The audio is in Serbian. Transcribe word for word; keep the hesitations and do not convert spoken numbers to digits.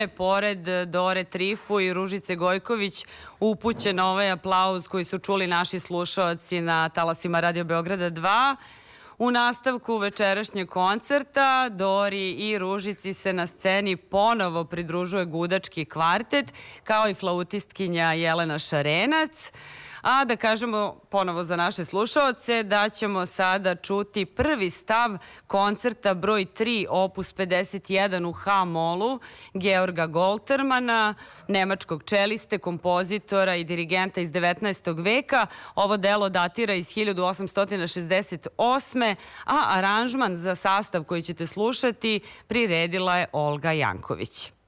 Pored Dore Trifu i Ružice Gojković upućen ovaj aplauz koji su čuli naši slušaoci na talasima Radio Beograda dva. U nastavku večerašnjeg koncerta Dori i Ružici se na sceni ponovo pridružuje gudački kvartet, kao i flautistkinja Jelena Šarenac. A da kažemo ponovo za naše slušaoce da ćemo sada čuti prvi stav koncerta broj tri opus pedeset jedan u Ha-molu Georga Goltermana, nemačkog čeliste, kompozitora i dirigenta iz devetnaestog veka. Ovo delo datira iz hiljadu osamsto šezdeset osme. a aranžman za sastav koji ćete slušati priredila je Olga Janković.